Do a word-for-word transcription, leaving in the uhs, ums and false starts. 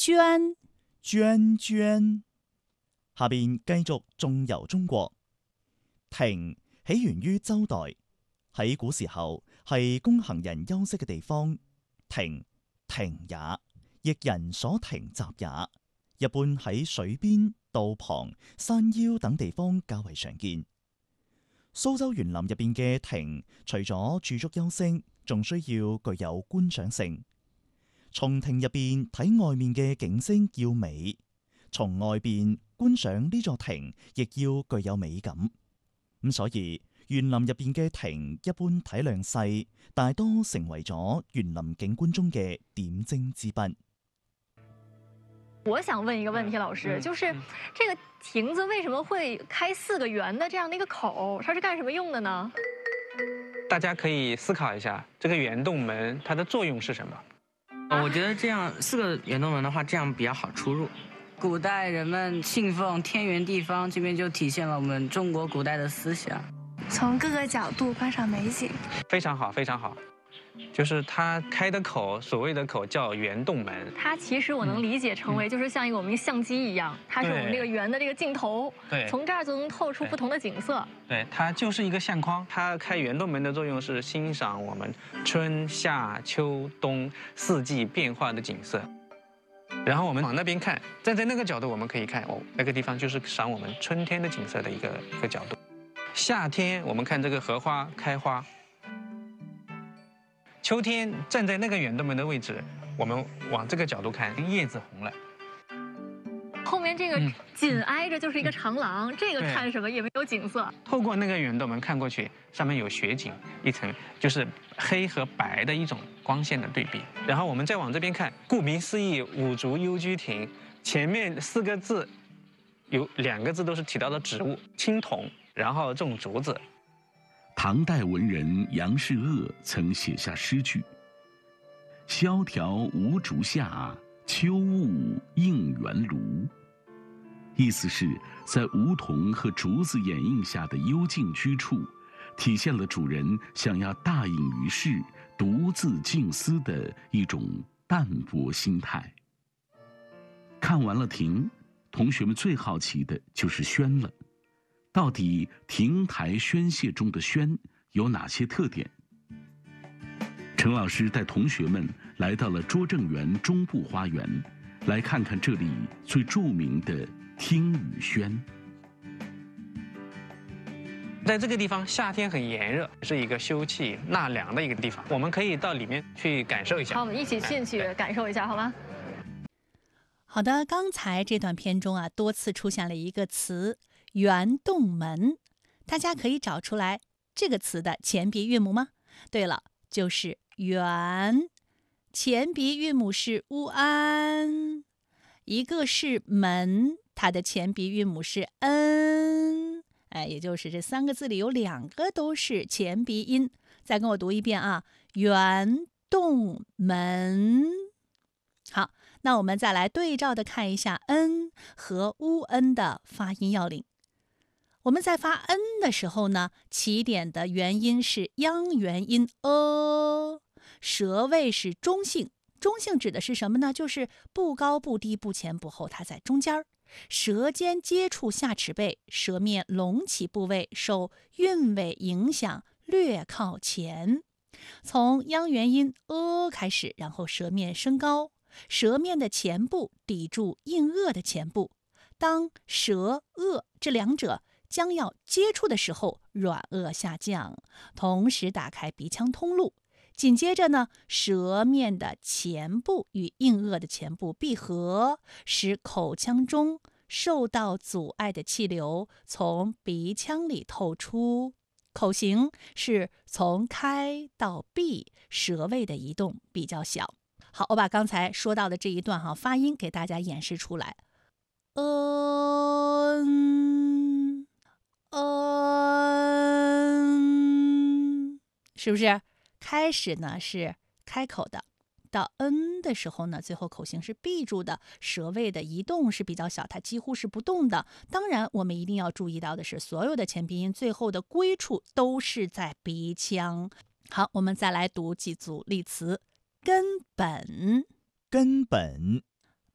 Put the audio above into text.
捐， 涓涓。下邊繼續縱遊中國。庭起源於周代，喺古時候係供行人休息嘅地方。亭，亭也，亦人所停集也。一般喺水邊、道旁、山腰等地方較為常見。蘇州園林入邊嘅亭，除咗駐足休息，仲需要具有觀賞性。從亭入邊睇外面嘅景色要美，從外邊觀賞呢座亭亦要具有美感。咁所以園林入邊嘅亭一般體量細，大多成為咗園林景觀中嘅點睛之筆。 我想問一個問題，老師，就是這個亭子為什麼會開四個圓的這樣的一個口？它是幹什麼用的呢？ 大家可以思考一下，這個圓洞門它的作用是什麼？ 我覺得這樣四個圓洞門的話，這樣比較好出入。 古代人們信奉天圓地方，這邊就體現了我們中國古代的思想。 從各個角度觀賞美景， 非常好，非常好。就是它開的口，所謂的口叫圓洞門。 它其實我能理解成為，就是像一個我們相機一樣，它是我們這個圓的這個鏡頭， 對， 從這兒就能透出不同的景色。 對，它就是一個相框。它開圓洞門的作用是欣賞我們春夏秋冬四季變化的景色。然後我們往那邊看，站在那個角度，我們可以看哦，那個地方就是賞我們春天的景色的一個一個角度。夏天我們看這個荷花開花。秋天站在那個圓洞門的位置，我們往這個角度看，葉子紅了。 後面這個緊挨着就是一個長廊，嗯、這個看什麼也沒有景色。 透過那個圓洞門看過去，上面有雪景，一層就是黑和白的一種光線的對比。然後我們再往這邊看，顧名思義，五竹幽居亭，前面四個字有兩個字都是提到的植物青銅，然後種竹子。 唐代文人楊士鄂曾寫下詩句：蕭條無竹下，秋霧映圓爐。意思是在梧桐和竹子掩映下的幽靜居處，體現了主人想要大隱於世、獨自靜思的一種淡泊心態。看完了亭，同學們最好奇的就是軒了。到底亭台軒榭中的軒有哪些特點？陳老師帶同學們來到了拙政園中部花園，來看看這裡最著名的聽雨軒。 在這個地方，夏天很炎熱，是一個休憩納涼的一個地方。我們可以到裡面去感受一下。 好，我們一起進去感受一下，好嗎？ 好的，剛才這段片中啊，多次出現了一個詞圓洞門，大家可以找出來這個詞的前鼻韻母嗎？對了，就是圓，前鼻韻母是烏安，一個是門，它的前鼻韻母是恩，哎，也就是這三個字裡有兩個都是前鼻音。再跟我讀一遍啊，圓洞門。好，那我們再來對照的看一下恩和烏恩的發音要領。我們在發 n 的時候呢，起點的元音是央元音 a， 舌位是中性。中性指的是什麼呢？就是不高不低不前不後，它在中間。舌尖接觸下齒背，舌面隆起部位受韻味影響，略靠前。從央元音 a 開始，然後舌面升高，舌面的前部抵住硬腭的前部。當舌、腭這兩者將要接觸的時候，軟腭下降，同時打開鼻腔通路。緊接着呢，舌面的前部與硬腭的前部閉合，使口腔中受到阻礙的氣流從鼻腔裡透出。口型是從開到閉，舌位的移動比較小。好，我把剛才說到的這一段哈發音給大家演示出來。嗯。嗯，是不是開始呢是開口的，到 n 的時候呢，最後口型是閉住的，舌位的移動是比較小，它幾乎是不動的。當然我們一定要注意到的是，所有的前鼻音最後的歸處都是在鼻腔。好，我們再來讀幾組例詞。根本， 根本，